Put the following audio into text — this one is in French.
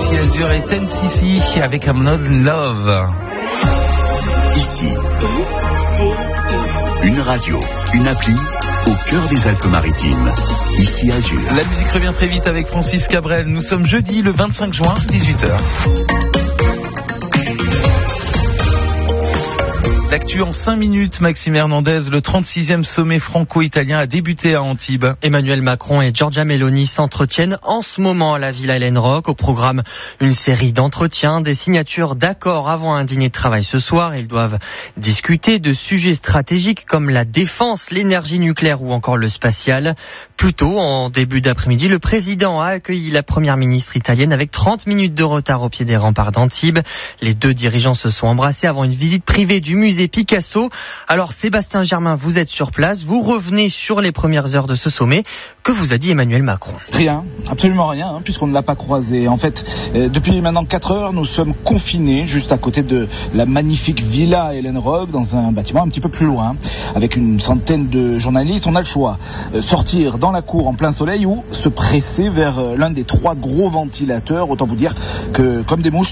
Ici Azur et TenCC avec I'm Not in Love. Ici, une radio, une appli au cœur des Alpes-Maritimes. Ici Azur. La musique revient très vite avec Francis Cabrel. Nous sommes jeudi le 25 juin, 18h. L'actu en 5 minutes, Maxime Hernandez. Le 36e sommet franco-italien a débuté à Antibes. Emmanuel Macron et Giorgia Meloni s'entretiennent en ce moment à la Villa Helen Rock. Au programme, une série d'entretiens, des signatures d'accords avant un dîner de travail ce soir. Ils doivent discuter de sujets stratégiques comme la défense, l'énergie nucléaire ou encore le spatial. Plus tôt, en début d'après-midi, le président a accueilli la première ministre italienne avec 30 minutes de retard au pied des remparts d'Antibes. Les deux dirigeants se sont embrassés avant une visite privée du musée Picasso. Alors Sébastien Germain, vous êtes sur place, vous revenez sur les premières heures de ce sommet. Que vous a dit Emmanuel Macron ? Rien, absolument rien, puisqu'on ne l'a pas croisé. En fait, depuis maintenant 4 heures, nous sommes confinés juste à côté de la magnifique Villa Helen Rock, dans un bâtiment un petit peu plus loin, avec une centaine de journalistes. On a le choix, sortir dans la cour en plein soleil ou se presser vers l'un des 3 gros ventilateurs. Autant vous dire que, comme des mouches,